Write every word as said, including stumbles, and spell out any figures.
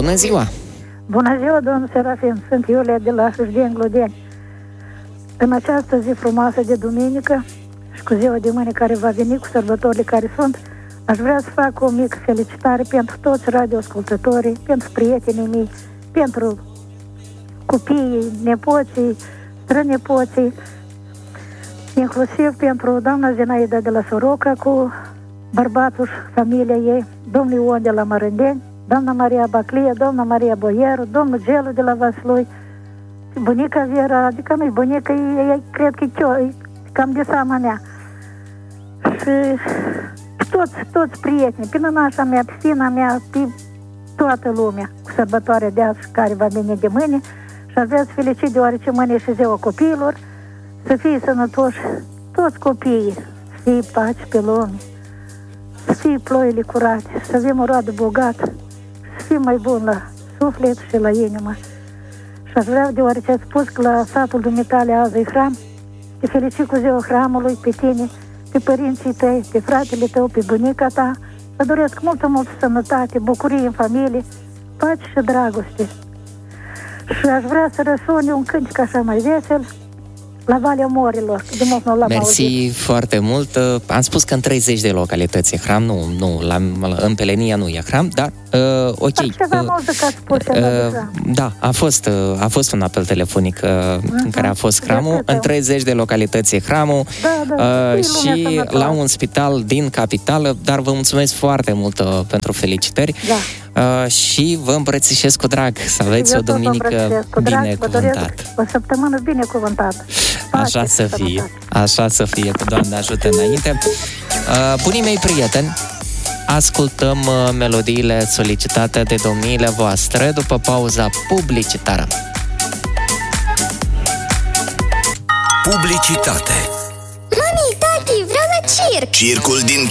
Bună ziua! Bună ziua, domnul Serafin, sunt Iulia de la Hâșdeni Glodeni. În această zi frumoasă de duminică și cu ziua de mâine care va veni, cu sărbătorile care sunt, aș vrea să fac o mică felicitare pentru toți radioascultătorii, pentru prietenii mei, pentru copiii, nepoții, strănepoții, inclusiv pentru doamna Zinaida de la Soroca cu bărbatul și familia ei, domnul Ion de la Mărândeni, doamna Maria Baclie, doamna Maria Boieru, domnul Gelu de la Vaslui, bunica Vera, adică nu-i bunica, e, e, cred că e, cio, e cam de seama mea. Și toți, toți prieteni, pe nănașa mea, pe fina mea, pe toată lumea, cu sărbătoarea de azi care va veni de mâine, și aș vrea să felicit deoarece mâine e și ziua copiilor, să fie sănătoși toți copiii, să fie pace pe lume, să fie ploile curate, să avem o roadă bogată, să fie mai bun la suflet și la inimă. Și aș vrea, deoarece ați spus că la satul dumitale azi e hram, te felicit cu ziua hramului, pe tine, pe părinții tăi, pe fratele tău, pe bunica ta. Vă doresc multă, multă sănătate, bucurie în familie, pace și dragoste. Și aș vrea să răsune un cântec așa mai vesel, La Valea Morilor, de mult nu l-am Mersi auzit. foarte mult. Am spus că în treizeci de localități e hram, nu, nu, la, în Pelenia nu e hram, dar uh, ok. Dar ceva uh, muzică ați spus, uh, da, a fost, uh, a fost un apel telefonic uh, uh-huh. în care a fost hramul. În treizeci de localități e hramul, da, da, uh, și la un spital din capitală, dar vă mulțumesc foarte mult uh, pentru felicitări. Da. Uh, și vă îmbrățișez cu drag, să aveți o duminică binecuvântată. O săptămână binecuvântată. Așa să fie, așa să fie, că Doamne ajută înainte. Uh, bunii mei prieteni, ascultăm uh, melodiile solicitate de domniile voastre după pauza publicitară. Publicitate. Mami, tati, vreau la circ! Circul din